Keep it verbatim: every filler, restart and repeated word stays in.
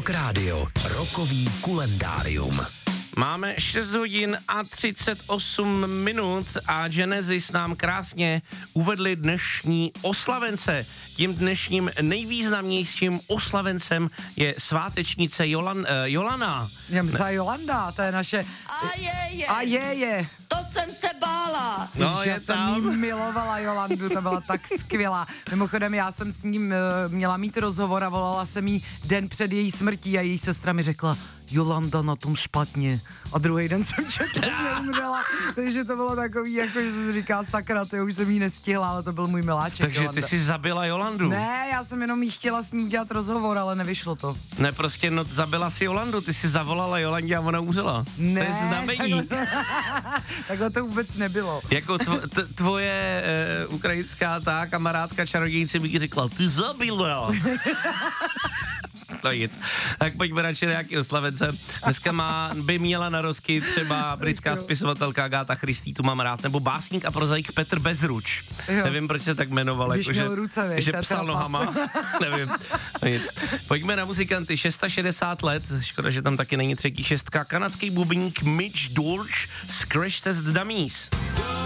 Rock Radio, rokový kulendárium. Máme šest hodin a třicet osm minut a Genesis nám krásně uvedli dnešní oslavence. Tím dnešním nejvýznamnějším oslavencem je svátečnice Jolan, uh, Jolana. Já myslím, Jolanda, to je naše... A je, je. A je, je. To jsem se bála. No, já je jsem tam. jí milovala Jolandu, to byla tak skvělá. Mimochodem, já jsem s ním uh, měla mít rozhovor a volala jsem jí den před její smrtí a její sestra mi řekla, Jolanda na tom špatně. A druhý den jsem četla, že umřela, takže to bylo takový, jako že se říká, sakra, to už jsem jí nestihla, ale to byl můj miláček. Takže Jolanda. ty jsi zabila Jolandu. Ne, já jsem jenom jí chtěla s ní udělat rozhovor, ale nevyšlo to. Ne, prostě no, zabila si Jolandu, ty jsi zavolala Jolandě a ona umřela. Ne, To je znamení. takhle, takhle to vůbec nebylo. Jako tvo, t, tvoje e, ukrajinská ta kamarádka čarodějnice mi řekla, ty zabila. To nic. Tak pojďme radši na nějaký oslavence. Dneska má, by měla na rozky třeba britská spisovatelka Agáta Christie, tu mám rád, nebo básník a prozaik Petr Bezruč. Jo. Nevím, proč se tak jmenoval, Když jako, měl že, ruce, viď, že to je psal trapas. nohama. Nevím. No nic. Pojďme na muzikanty. šedesát šest let, škoda, že tam taky není třetí šestka. Kanadský bubeník Mitch Dorsch z Crash Test Dummies.